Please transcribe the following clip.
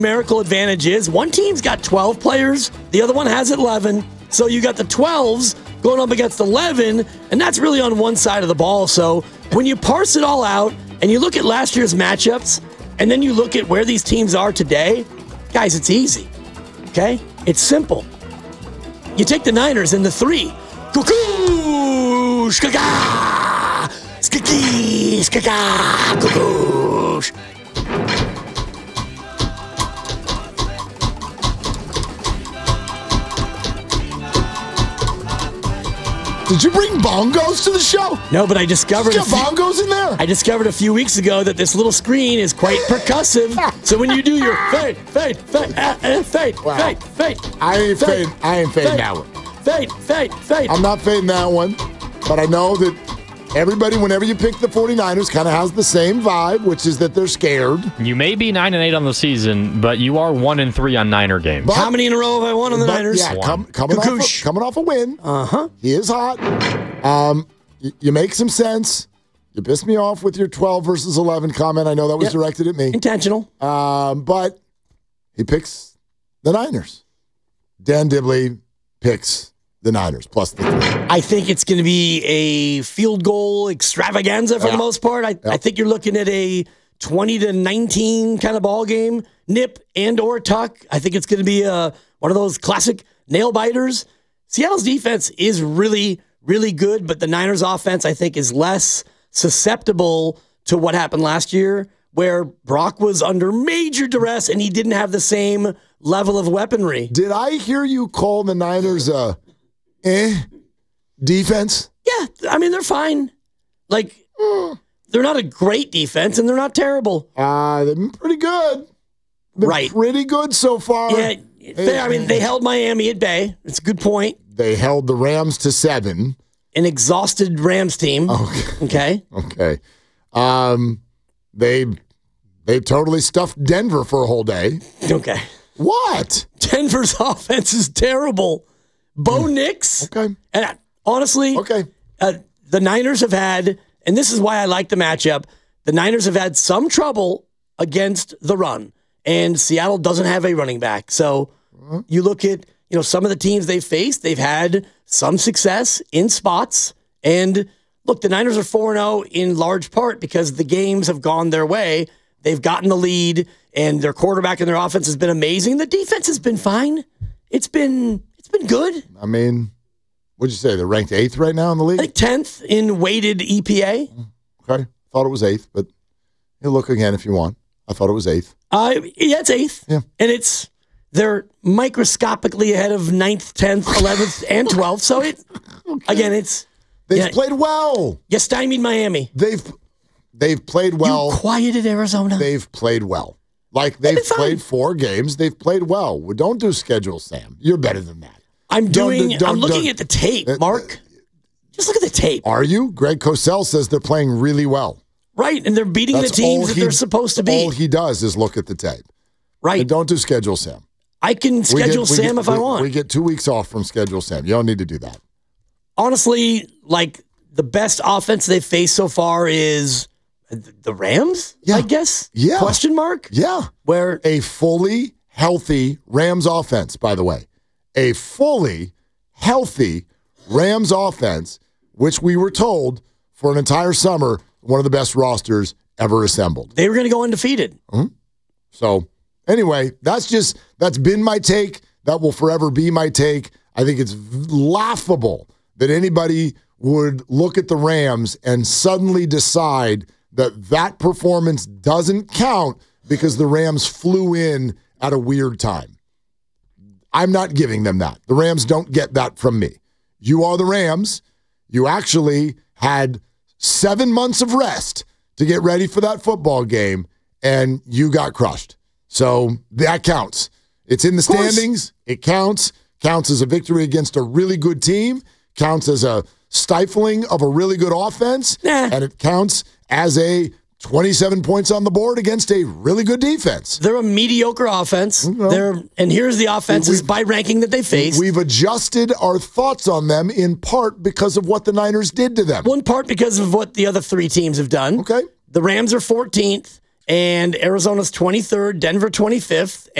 numerical advantage is one team's got 12 players, the other one has 11. So you got the 12s going up against 11, and that's really on one side of the ball. So when you parse it all out and you look at last year's matchups, and then you look at where these teams are today, guys, it's easy. Okay? It's simple. You take the Niners in the 3. Cuckoo! Skaka! Skaki! Skaka! Cuckoo! Did you bring bongos to the show? No, but I discovered bongos in there. I discovered a few weeks ago that this little screen is quite percussive. So when you do your fade, fade, fade, fade, Wow. fade, fade. I ain't fading that one. Fade, fade, fade. I'm not fading that one. But I know that everybody, whenever you pick the 49ers, kind of has the same vibe, which is that they're scared. You may be 9-8 on the season, but you are 1-3 on Niner games. But, how many in a row have I won on the Niners? Yeah, coming off a win. Uh-huh. He is hot. You make some sense. You pissed me off with your 12 versus 11 comment. I know that was directed at me. Intentional. But he picks the Niners. Dan Dibley picks the Niners plus the 3. I think it's going to be a field goal extravaganza for the most part. I think you're looking at a 20-19 kind of ball game, nip and or tuck. I think it's going to be one of those classic nail biters. Seattle's defense is really, really good, but the Niners offense, I think, is less susceptible to what happened last year, where Brock was under major duress and he didn't have the same level of weaponry. Did I hear you call the Niners defense? Yeah, I mean, they're fine. Like, they're not a great defense, and they're not terrible. They've been pretty good. Pretty good so far. Yeah, I mean, they held Miami at bay. It's a good point. They held the Rams to 7. An exhausted Rams team. Okay. Okay. They totally stuffed Denver for a whole day. Okay. What? Denver's offense is terrible. Bo Nix. Okay. And honestly, the Niners have had, and this is why I like the matchup, the Niners have had some trouble against the run, and Seattle doesn't have a running back. So you look at some of the teams they've faced, they've had some success in spots. And look, the Niners are 4-0 in large part because the games have gone their way. They've gotten the lead, and their quarterback and their offense has been amazing. The defense has been fine. It's been good. I mean, what'd you say? They're ranked 8th right now in the league? I think 10th in weighted EPA. Okay. Thought it was 8th, but you'll look again if you want. I thought it was 8th. Yeah, it's 8th. Yeah. And they're microscopically ahead of 9th, 10th, 11th, and 12th. So They've played well. You stymied Miami. They've played well. You quieted Arizona. They've played well. Like, they've played 4 games. They've played well. Don't do schedule, Sam. You're better than that. I'm looking at the tape, Mark. Just look at the tape. Are you? Greg Cosell says they're playing really well. Right, and they're beating the teams that they're supposed to beat. All he does is look at the tape. Right. And don't do schedule, Sam. I can schedule Sam if I want. We get 2 weeks off from schedule, Sam. You don't need to do that. Honestly, like, the best offense they've faced so far is the Rams, I guess? Yeah. Question mark? Yeah. Where a fully healthy Rams offense, by the way. A fully healthy Rams offense, which we were told for an entire summer, one of the best rosters ever assembled. They were going to go undefeated. Mm-hmm. So, anyway, that's been my take. That will forever be my take. I think it's laughable that anybody would look at the Rams and suddenly decide that performance doesn't count because the Rams flew in at a weird time. I'm not giving them that. The Rams don't get that from me. You are the Rams. You actually had 7 months of rest to get ready for that football game, and you got crushed. So that counts. It's in the standings. It counts. Counts as a victory against a really good team. Counts as a stifling of a really good offense. And it counts as a 27 points on the board against a really good defense. They're a mediocre offense. And here's the offenses by ranking that they face. We've adjusted our thoughts on them in part because of what the Niners did to them. One part because of what the other 3 teams have done. Okay. The Rams are 14th, and Arizona's 23rd, Denver 25th.